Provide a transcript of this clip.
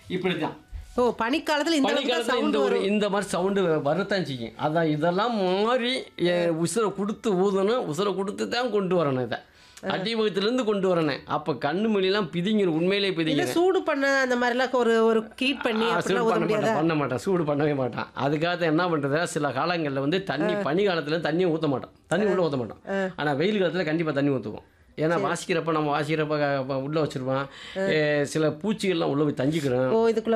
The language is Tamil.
இப்படிதான். ஓ பனிக்காலத்துல இந்த அளவுக்கு தான் பனிக்காலத்தில் சவுண்ட் வரும். இந்த மாதிரி சவுண்டு வரத்தான் செய்யும். அதான் இதெல்லாம் மாறி உசுரை கொடுத்து ஊதணும், உசுரை கொடுத்து தான் கொண்டு வரணும். இதை அடிவகத்திலேருந்து கொண்டு வரணும். அப்போ கண்ணு மொழியெல்லாம் பிதிங்கிடும், உண்மையிலே இல்ல பிதிங்கிடும். சூடு பண்ண அந்த மாதிரிலாம் ஒரு ஹீட் பண்ணி சூடு அப்படிலாம் ஊத பண்ண முடியாதா? மாட்டான், பண்ண மாட்டான், சூடு பண்ணவே மாட்டான். அதுக்காக என்ன பண்ணுறது, சில காலங்களில் வந்து தண்ணி பனி காலத்தில் தண்ணியை ஊற்ற மாட்டோம், தண்ணி உள்ளே ஊற்ற மாட்டோம். ஆனால் வெயில் காலத்தில் கண்டிப்பாக தண்ணி ஊற்றுவோம். ஏன்னா வாசிக்கிறப்ப நம்ம வாசிக்கிறப்ப உள்ளே வச்சுருவோம், சில பூச்சிகள்லாம் உள்ளே போய் தங்கிக்கிறோம். ஓ இதுக்குள்ள